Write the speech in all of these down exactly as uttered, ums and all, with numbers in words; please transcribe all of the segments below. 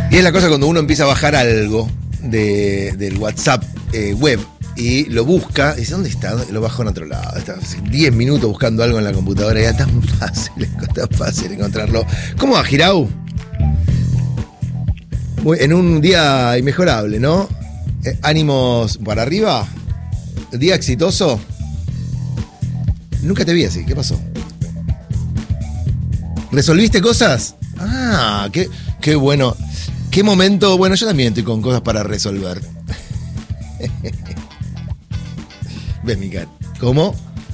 Y es la cosa cuando uno empieza a bajar algo de, del WhatsApp eh, web y lo busca, y dice, ¿dónde está? Lo bajo en otro lado. Está diez minutos buscando algo en la computadora y ya tan fácil, tan fácil encontrarlo. ¿Cómo va, Girau? En un día inmejorable, ¿no? Eh, ánimos para arriba. Día exitoso. Nunca te vi así, ¿qué pasó? ¿Resolviste cosas? Ah, qué, qué bueno. Qué momento. Bueno, yo también estoy con cosas para resolver. ¿Ves, Mical? ¿Cómo?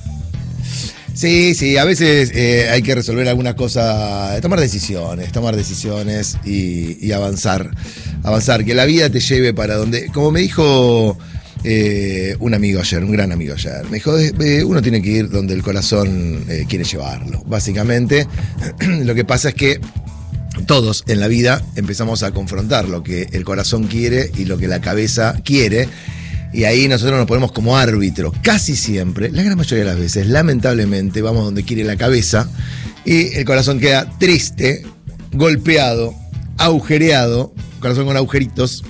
Sí, sí, a veces eh, hay que resolver algunas cosas, tomar decisiones, tomar decisiones y, y avanzar. Avanzar, que la vida te lleve para donde. Como me dijo eh, un amigo ayer, un gran amigo ayer, me dijo, eh, uno tiene que ir donde el corazón eh, quiere llevarlo. Básicamente, lo que pasa es que todos en la vida empezamos a confrontar lo que el corazón quiere y lo que la cabeza quiere. Y ahí nosotros nos ponemos como árbitros. Casi siempre, la gran mayoría de las veces, lamentablemente, vamos donde quiere la cabeza y el corazón queda triste, golpeado, agujereado, corazón con agujeritos,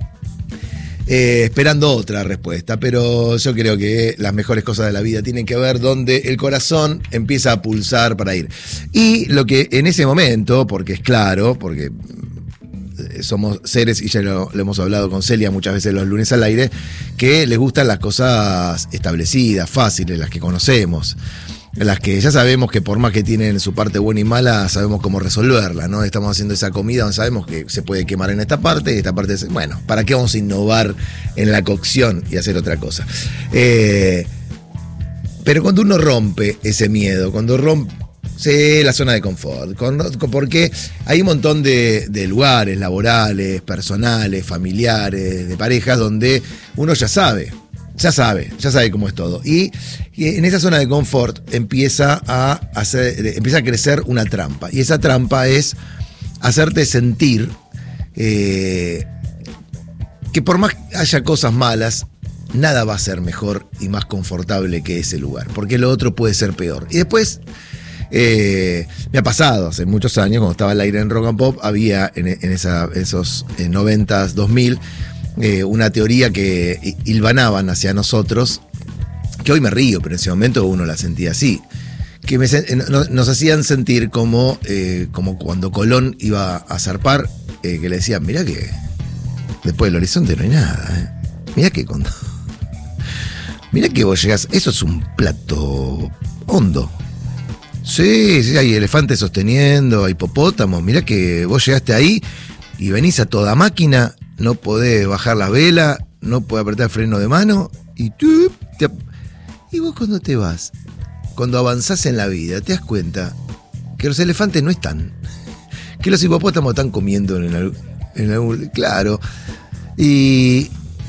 eh, esperando otra respuesta. Pero yo creo que las mejores cosas de la vida tienen que ver donde el corazón empieza a pulsar para ir. Y lo que en ese momento, porque es claro, porque somos seres, y ya lo, lo hemos hablado con Celia muchas veces los lunes al aire, que les gustan las cosas establecidas, fáciles, las que conocemos, las que ya sabemos que por más que tienen su parte buena y mala, sabemos cómo resolverla, ¿no? Estamos haciendo esa comida donde sabemos que se puede quemar en esta parte y esta parte, es, bueno, ¿para qué vamos a innovar en la cocción y hacer otra cosa? Eh, pero cuando uno rompe ese miedo, cuando rompe Sí, la zona de confort, porque hay un montón de, de lugares laborales, personales, familiares, de parejas, donde uno ya sabe, ya sabe, ya sabe cómo es todo. Y, y en esa zona de confort empieza a, hacer, empieza a crecer una trampa, y esa trampa es hacerte sentir eh, que por más que haya cosas malas, nada va a ser mejor y más confortable que ese lugar, porque lo otro puede ser peor. Y después... Eh, me ha pasado hace muchos años, cuando estaba al aire en Rock and Pop, había en, en esa, esos en noventas, dos mil, eh, una teoría que hilvanaban hacia nosotros, que hoy me río, pero en ese momento uno la sentía así, que me, nos, nos hacían sentir como, eh, como cuando Colón iba a zarpar, eh, que le decían, mirá que después del horizonte no hay nada, eh. mirá que cuando... mirá que vos llegás, eso es un plato hondo. Sí, sí, hay elefantes sosteniendo, hay hipopótamos. Mirá que vos llegaste ahí y venís a toda máquina, no podés bajar la vela, no podés apretar el freno de mano y tú... Te... Y vos cuando te vas, cuando avanzás en la vida, te das cuenta que los elefantes no están, que los hipopótamos están comiendo en el... En el claro. Y...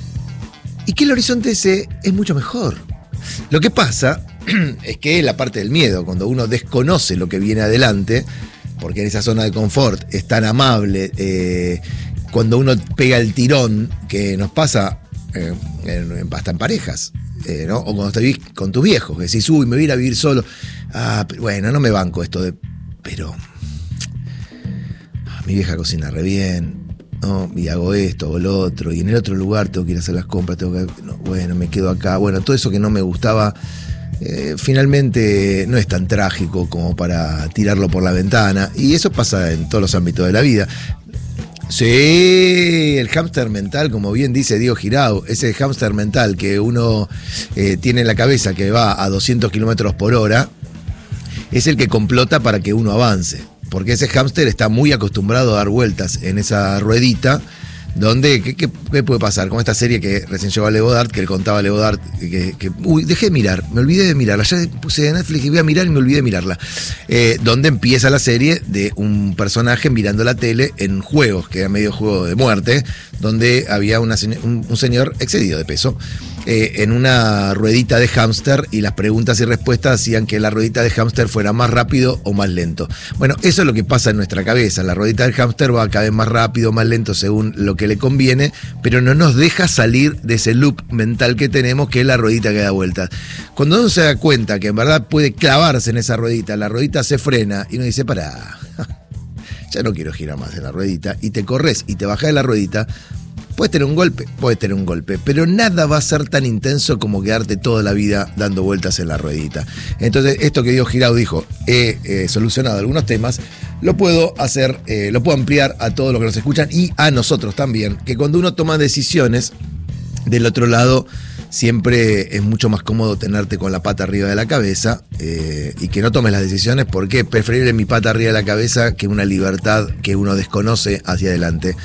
y que el horizonte ese es mucho mejor. Lo que pasa... es que la parte del miedo, cuando uno desconoce lo que viene adelante, porque en esa zona de confort es tan amable, eh, cuando uno pega el tirón, que nos pasa eh, en, hasta en parejas, eh, ¿no? O cuando estás con tus viejos, que decís, uy, me voy a ir a vivir solo. Ah, pero bueno, no me banco esto de... Pero... Ah, mi vieja cocina re bien, ¿no? Y hago esto o lo otro, y en el otro lugar tengo que ir a hacer las compras, tengo que... No, bueno, me quedo acá. Bueno, todo eso que no me gustaba... Eh, finalmente no es tan trágico como para tirarlo por la ventana, y eso pasa en todos los ámbitos de la vida. Sí, el hámster mental, como bien dice Diego Girau, ese hámster mental que uno eh, tiene en la cabeza, que va a doscientos kilómetros por hora, es el que complota para que uno avance, porque ese hámster está muy acostumbrado a dar vueltas en esa ruedita. ¿Dónde? ¿Qué, qué, ¿Qué puede pasar? Con esta serie que recién llegó a Le Godard, que le contaba a Le Godard, que, que uy, dejé de mirar, me olvidé de mirarla, ya puse de Netflix y voy a mirar y me olvidé de mirarla. Eh, donde empieza la serie de un personaje mirando la tele en juegos, que era medio juego de muerte, donde había una, un, un señor excedido de peso, eh, en una ruedita de hámster, y las preguntas y respuestas hacían que la ruedita de hámster fuera más rápido o más lento. Bueno, eso es lo que pasa en nuestra cabeza, la ruedita del hámster va cada vez más rápido o más lento según lo que le conviene, pero no nos deja salir de ese loop mental que tenemos, que es la ruedita que da vueltas. Cuando uno se da cuenta que en verdad puede clavarse en esa ruedita, la ruedita se frena y uno dice, pará, ya no quiero girar más en la ruedita, y te corres y te bajás de la ruedita, puedes tener un golpe, puedes tener un golpe, pero nada va a ser tan intenso como quedarte toda la vida dando vueltas en la ruedita. Entonces, esto que Diego Giraud dijo, he eh, solucionado algunos temas, lo puedo hacer, eh, lo puedo ampliar a todos los que nos escuchan y a nosotros también, que cuando uno toma decisiones, del otro lado siempre es mucho más cómodo tenerte con la pata arriba de la cabeza eh, y que no tomes las decisiones, porque es preferible mi pata arriba de la cabeza que una libertad que uno desconoce hacia adelante.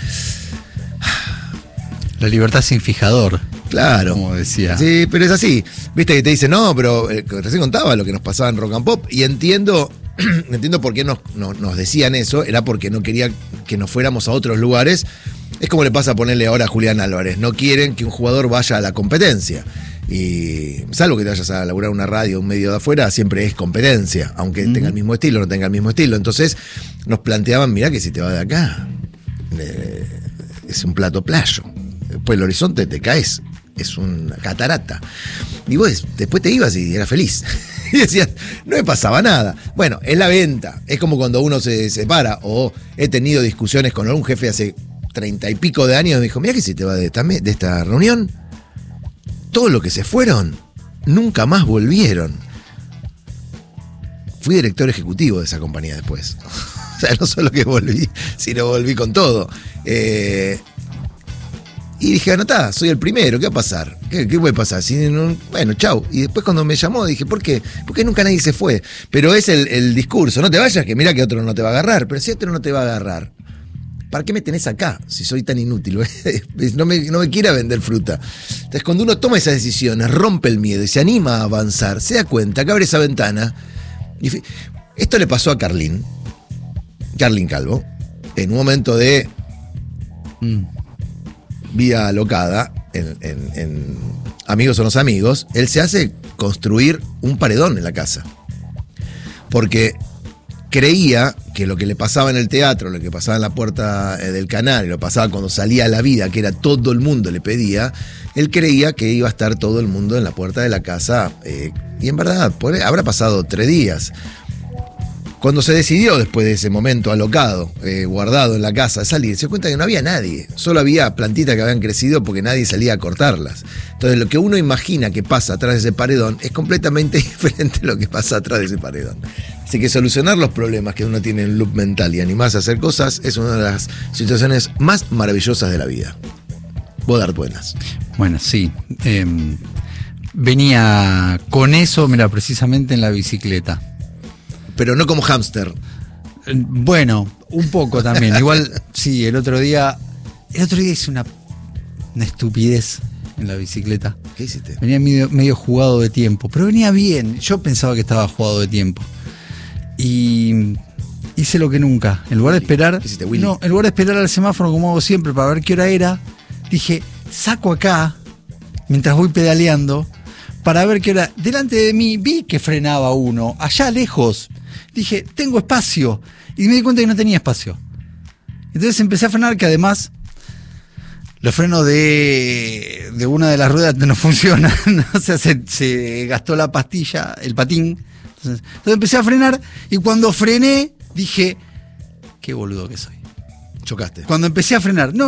La libertad sin fijador. Claro. Como decía. Sí, pero es así. Viste que te dicen, no, pero eh, recién contaba lo que nos pasaba en Rock and Pop y entiendo, entiendo por qué nos, nos, nos decían eso, era porque no quería que nos fuéramos a otros lugares. Es como le pasa a ponerle ahora a Julián Álvarez. No quieren que un jugador vaya a la competencia. Y salvo que te vayas a laburar una radio, un medio de afuera, siempre es competencia. Aunque mm. tenga el mismo estilo, no tenga el mismo estilo. Entonces nos planteaban, mirá que si te vas de acá, eh, es un plato playo. Después el horizonte te caes. Es una catarata. Y vos después te ibas y eras feliz. Y decías, no me pasaba nada. Bueno, es la venta. Es como cuando uno se separa. O he tenido discusiones con algún jefe hace treinta y pico de años, me dijo, mira que si te va de esta, de esta reunión, todos los que se fueron nunca más volvieron. Fui director ejecutivo de esa compañía después. O sea, no solo que volví, sino volví con todo. Eh, y dije, anotá, soy el primero, ¿qué va a pasar? ¿Qué, qué puede pasar? Si no, bueno, chau. Y después cuando me llamó dije, ¿por qué? Porque nunca nadie se fue. Pero es el, el discurso, no te vayas, que mira que otro no te va a agarrar. Pero si otro no te va a agarrar, ¿para qué me tenés acá si soy tan inútil? No me, no me quiera vender fruta. Entonces, cuando uno toma esas decisiones, rompe el miedo y se anima a avanzar, se da cuenta que abre esa ventana. Y esto le pasó a Carlín, Carlín Calvo, en un momento de mm. vida alocada, en, en, en Amigos son los amigos, él se hace construir un paredón en la casa. Porque creía que lo que le pasaba en el teatro, lo que pasaba en la puerta del canal, y lo pasaba cuando salía a la vida, que era todo el mundo le pedía, él creía que iba a estar todo el mundo en la puerta de la casa. Eh, y en verdad, por, habrá pasado tres días. Cuando se decidió, después de ese momento alocado, eh, guardado en la casa, salir, se dio cuenta que no había nadie. Solo había plantitas que habían crecido porque nadie salía a cortarlas. Entonces, lo que uno imagina que pasa atrás de ese paredón es completamente diferente a lo que pasa atrás de ese paredón. Así que solucionar los problemas que uno tiene en el loop mental y animarse a hacer cosas es una de las situaciones más maravillosas de la vida. Bodart, buenas. Bueno, sí. Eh, venía con eso, mira, precisamente en la bicicleta. Pero no como hámster. Bueno, un poco también. Igual, sí, el otro día. El otro día hice una, una estupidez en la bicicleta. ¿Qué hiciste? Venía medio, medio jugado de tiempo, pero venía bien. Yo pensaba que estaba jugado de tiempo. Y hice lo que nunca. En lugar de esperar. ¿Qué hiciste, Willy? No, en lugar de esperar al semáforo como hago siempre para ver qué hora era, dije, saco acá, mientras voy pedaleando, para ver qué hora. Delante de mí vi que frenaba uno, allá lejos. Dije, tengo espacio. Y me di cuenta que no tenía espacio. Entonces empecé a frenar, que además los frenos de, de una de las ruedas no funcionan. O sea, se, se gastó la pastilla, el patín. Entonces, entonces empecé a frenar y cuando frené dije, qué boludo que soy. Chocaste. Cuando empecé a frenar, no.